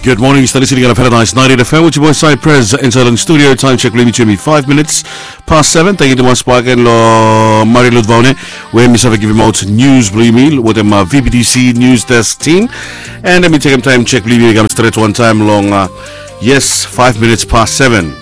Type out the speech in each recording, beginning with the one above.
Good morning, you're still listening on Paradise 90 FM with your boy Cypress inside the studio. Time check, leave me to me 5 minutes past 7. Thank you to my spark and Mari Ludvone. We're giving out news, believe me, with them VPDC news desk team. And let me take time check, believe me, I'm straight one time long. Yes, 5 minutes past 7.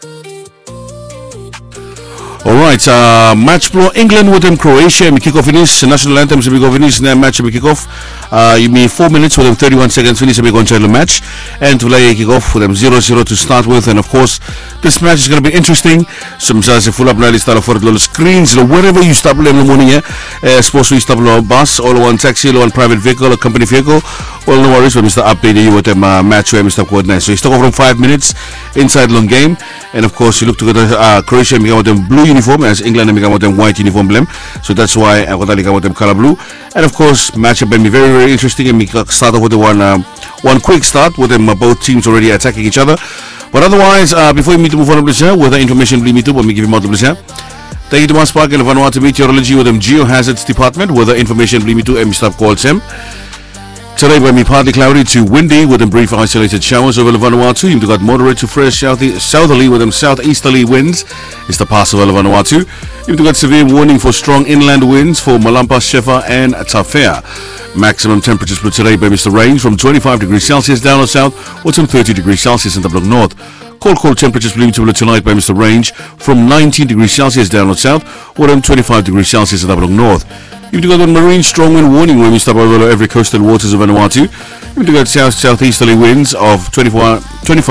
Alright, match blow England with them Croatia. We kick off finish. National anthems we go finish. Match we kick off. You mean 4 minutes with them 31 seconds finish. We go into the match. And to play kick off with them 0-0 to start with. And of course, this match is going to be interesting. Some say full up now. Start for the screens. Wherever you stop in the morning, supposed to stop on bus, or one taxi, or one private vehicle, or company vehicle. Well, no worries. But Mr. update you with them match where Mr. coordinate. So you start off from 5 minutes inside long game. And of course, you look to the Croatia and become with them blue uniform, as England and become with them white uniform blem. So that's why I got with them color blue. And of course, matchup will be very, very interesting. And we start off with the one quick start with them both teams already attacking each other. But otherwise, before you meet to move on with the information, we give you more to thank you to Mas Park and Vanuatu Meteorology with them Geohazards Department, with the information we to and Mr. calls him. Today will be partly cloudy to windy with them brief isolated showers over Vanuatu. You've got moderate to fresh southerly with them southeasterly winds. It's the pass over Vanuatu. You've got severe warning for strong inland winds for Malampa, Shefa and Tafea. Maximum temperatures for today by Mr. Range from 25 degrees Celsius down or south or some 30 degrees Celsius in the block north. Cold temperatures believed to be tonight by Mr. Range from 19 degrees Celsius down or south or 25 degrees Celsius in the block north. You've got a marine strong wind warning when we stop over every coastal waters of Vanuatu. You've got southeasterly winds of 25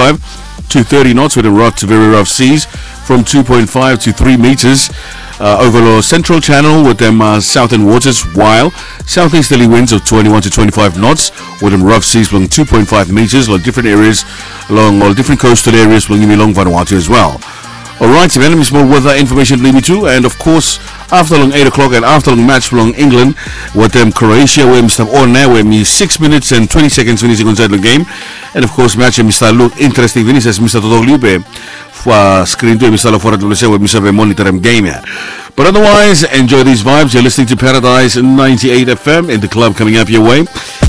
to 30 knots with a rough to very rough seas from 2.5 to 3 meters over the central channel with them southern waters, while southeasterly winds of 21 to 25 knots with them rough seas along 2.5 meters along different areas, along all different coastal areas along Vanuatu as well. Alright, so enemy small weather information lead me to, and of course after long 8 o'clock and after long match along England with them Croatia where Mr. on now where me 6 minutes and 20 seconds finishing inside the game, and of course match Mr. look interesting finish as Mr. Totogliube for screen to Mr. for where Mr. monitor him game here. But otherwise, enjoy these vibes. You're listening to Paradise 98 FM in the club coming up your way.